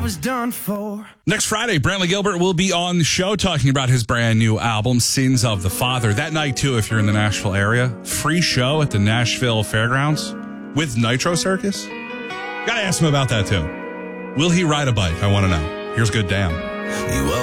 was done for. Next Friday, Brantley Gilbert will be on the show talking about his brand new album, Sins of the Father. That night, too, if you're in the Nashville area, free show at the Nashville Fairgrounds with Nitro Circus. Got to ask him about that, too. Will he ride a bike? I want to know. Here's Good Damn.